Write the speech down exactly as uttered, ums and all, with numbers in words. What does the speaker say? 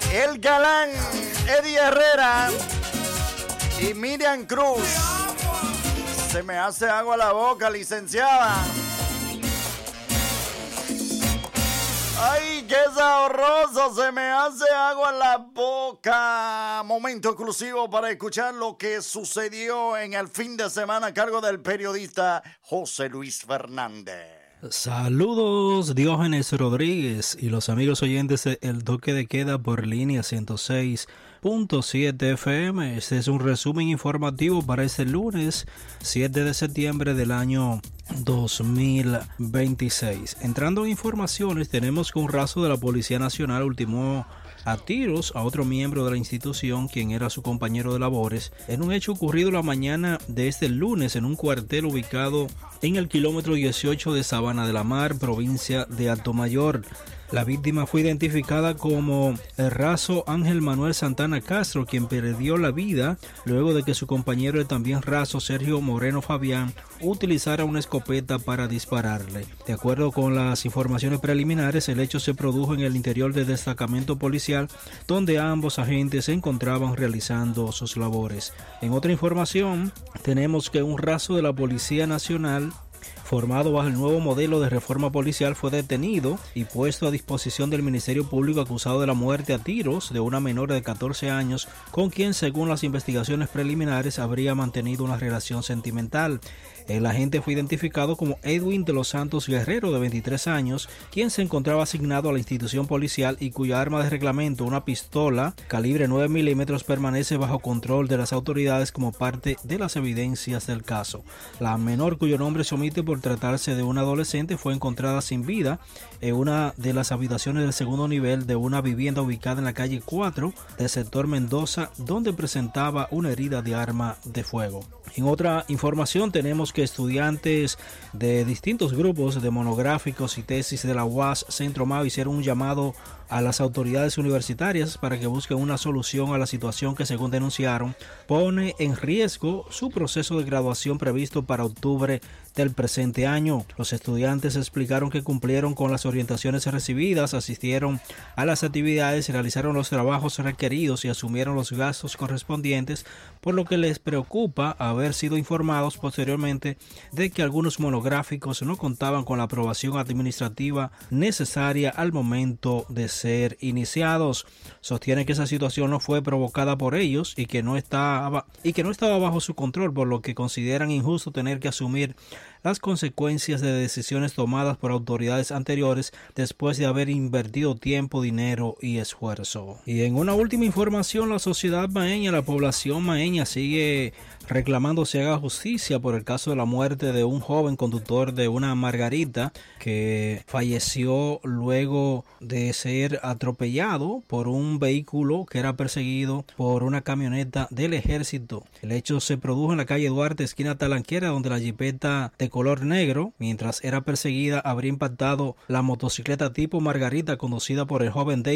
El Galán, Eddie Herrera y Miriam Cruz. Se me hace agua la boca, licenciada. ¡Ay, qué sabroso! Se me hace agua en la boca. Momento exclusivo para escuchar lo que sucedió en el fin de semana a cargo del periodista José Luis Fernández. Saludos, Diógenes Rodríguez y los amigos oyentes de El Toque de Queda por línea ciento seis punto siete F M. Este es un resumen informativo para este lunes siete de septiembre del año dos mil veintiséis. Entrando en informaciones, tenemos que un raso de la Policía Nacional ultimó a tiros a otro miembro de la institución, quien era su compañero de labores, en un hecho ocurrido la mañana de este lunes en un cuartel ubicado en el kilómetro dieciocho de Sabana de la Mar, provincia de Altomayor. La víctima fue identificada como el raso Ángel Manuel Santana Castro, quien perdió la vida luego de que su compañero de también raso Sergio Moreno Fabián utilizara una escopeta para dispararle. De acuerdo con las informaciones preliminares, el hecho se produjo en el interior del destacamento policial, donde ambos agentes se encontraban realizando sus labores. En otra información, tenemos que un raso de la Policía Nacional, formado bajo el nuevo modelo de reforma policial, fue detenido y puesto a disposición del Ministerio Público acusado de la muerte a tiros de una menor de catorce años con quien, según las investigaciones preliminares, habría mantenido una relación sentimental. El agente fue identificado como Edwin de los Santos Guerrero, de veintitrés años, quien se encontraba asignado a la institución policial y cuya arma de reglamento, una pistola calibre nueve milímetros, permanece bajo control de las autoridades como parte de las evidencias del caso. La menor, cuyo nombre se omite por tratarse de una adolescente, fue encontrada sin vida en una de las habitaciones del segundo nivel de una vivienda ubicada en la calle cuatro del sector Mendoza, donde presentaba una herida de arma de fuego. En otra información, tenemos que estudiantes de distintos grupos de monográficos y tesis de la U A S Centro Mao hicieron un llamado a las autoridades universitarias para que busquen una solución a la situación que, según denunciaron, pone en riesgo su proceso de graduación previsto para octubre del presente año. Los estudiantes explicaron que cumplieron con las orientaciones recibidas, asistieron a las actividades, realizaron los trabajos requeridos y asumieron los gastos correspondientes, por lo que les preocupa haber sido informados posteriormente de que algunos monográficos no contaban con la aprobación administrativa necesaria al momento de ser iniciados. Sostienen que esa situación no fue provocada por ellos y que no estaba y que no estaba bajo su control, por lo que consideran injusto tener que asumir las consecuencias de decisiones tomadas por autoridades anteriores después de haber invertido tiempo, dinero y esfuerzo. Y en una última información, la sociedad maeña, la población maeña sigue reclamando se haga justicia por el caso de la muerte de un joven conductor de una Margarita que falleció luego de ser atropellado por un vehículo que era perseguido por una camioneta del ejército. El hecho se produjo en la calle Duarte, esquina Talanquera, donde la jipeta de color negro, mientras era perseguida, habría impactado la motocicleta tipo Margarita conducida por el joven David